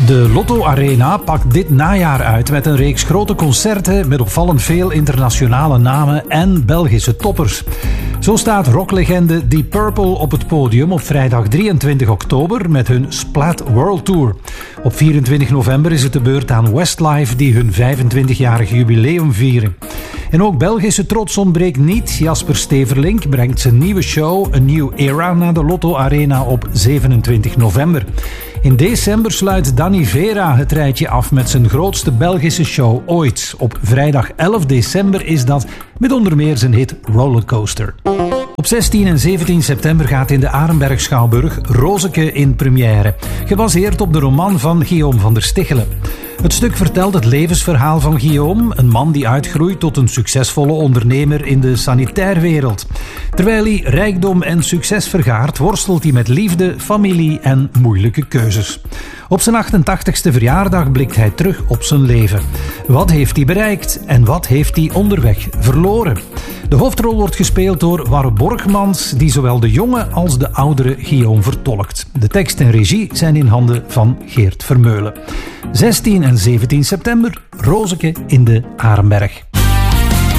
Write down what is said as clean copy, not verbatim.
De Lotto Arena pakt dit najaar uit met een reeks grote concerten met opvallend veel internationale namen en Belgische toppers. Zo staat rocklegende Deep Purple op het podium op vrijdag 23 oktober met hun Splat World Tour. Op 24 november is het de beurt aan Westlife die hun 25-jarig jubileum vieren. En ook Belgische trots ontbreekt niet. Jasper Steverlink brengt zijn nieuwe show A New Era naar de Lotto Arena op 27 november. In december sluit Danny Vera het rijtje af met zijn grootste Belgische show ooit. Op vrijdag 11 december is dat met onder meer zijn hit Rollercoaster. Op 16 en 17 september gaat in de Arenberg Schouwburg Rozeke in première, gebaseerd op de roman van Guillaume van der Stichelen. Het stuk vertelt het levensverhaal van Guillaume, een man die uitgroeit tot een succesvolle ondernemer in de sanitairwereld. Terwijl hij rijkdom en succes vergaart, worstelt hij met liefde, familie en moeilijke keuzes. Op zijn 88ste verjaardag blikt hij terug op zijn leven. Wat heeft hij bereikt en wat heeft hij onderweg verloren? De hoofdrol wordt gespeeld door Warre Borgmans, die zowel de jonge als de oudere Guillaume vertolkt. De tekst en regie zijn in handen van Geert Vermeulen. 16 en 17 september, Rozeke in de Arenberg.